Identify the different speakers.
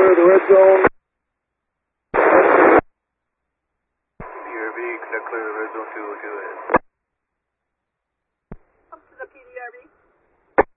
Speaker 1: clear the red zone.
Speaker 2: PRV, connect clear the red zone 202 in.